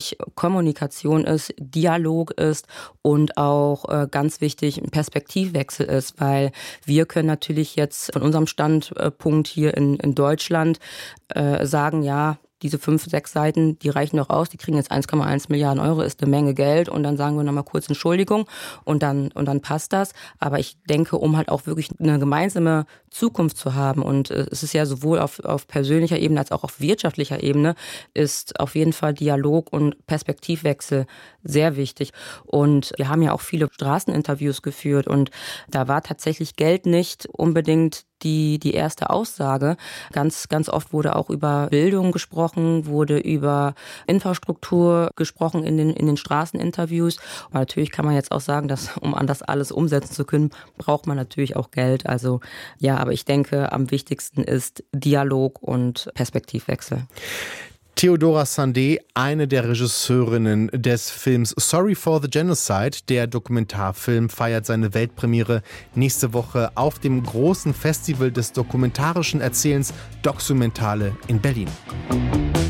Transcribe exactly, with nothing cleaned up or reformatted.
wichtig Kommunikation ist, Dialog ist und auch äh, ganz wichtig ein Perspektivwechsel ist, weil wir können natürlich jetzt von unserem Standpunkt hier in, in Deutschland äh, sagen, ja, diese fünf, sechs Seiten, die reichen doch aus, die kriegen jetzt eins Komma eins Milliarden Euro, ist eine Menge Geld und dann sagen wir nochmal kurz Entschuldigung und dann, und dann passt das. Aber ich denke, um halt auch wirklich eine gemeinsame Zukunft zu haben und es ist ja sowohl auf, auf persönlicher Ebene als auch auf wirtschaftlicher Ebene, ist auf jeden Fall Dialog und Perspektivwechsel sehr wichtig. Und wir haben ja auch viele Straßeninterviews geführt und da war tatsächlich Geld nicht unbedingt die, die erste Aussage. Ganz, ganz oft wurde auch über Bildung gesprochen, wurde über Infrastruktur gesprochen in den, in den Straßeninterviews. Und natürlich kann man jetzt auch sagen, dass, um an das alles umsetzen zu können, braucht man natürlich auch Geld. Also, ja, aber ich denke, am wichtigsten ist Dialog und Perspektivwechsel. Theodora Sandé, eine der Regisseurinnen des Films Sorry for the Genocide. Der Dokumentarfilm feiert seine Weltpremiere nächste Woche auf dem großen Festival des dokumentarischen Erzählens Doxumentale in Berlin.